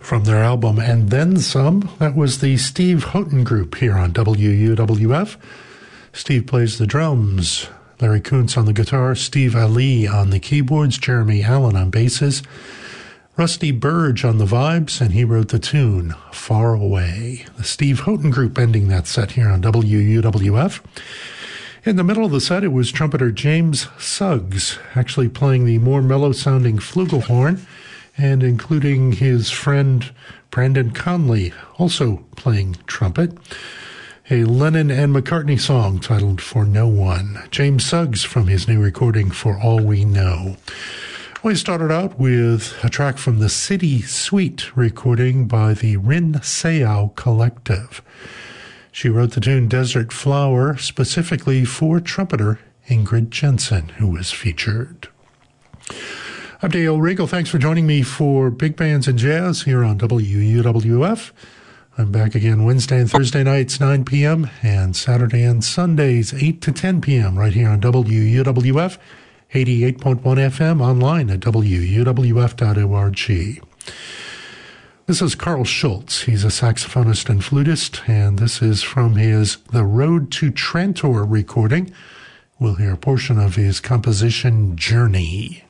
From their album And Then Some, that was the Steve Houghton Group here on WUWF. Steve plays the drums, Larry Kuntz on the guitar, Steve Ali on the keyboards, Jeremy Allen on basses, Rusty Burge on the vibes, and he wrote the tune, Far Away. The Steve Houghton Group ending that set here on WUWF. In the middle of the set, it was trumpeter James Suggs, actually playing the more mellow-sounding flugelhorn, and including his friend Brandon Conley, also playing trumpet. A Lennon and McCartney song titled For No One. James Suggs from his new recording For All We Know. We started out with a track from the City Suite recording by the Rin Seau Collective. She wrote the tune Desert Flower specifically for trumpeter Ingrid Jensen, who was featured. I'm Dale Regal. Thanks for joining me for Big Bands and Jazz here on WUWF. I'm back again Wednesday and Thursday nights, 9 p.m., and Saturday and Sundays, 8 to 10 p.m., right here on WUWF, 88.1 FM, online at wuwf.org. This is Carl Schultz. He's a saxophonist and flutist, and this is from his The Road to Trantor recording. We'll hear a portion of his composition, Journey.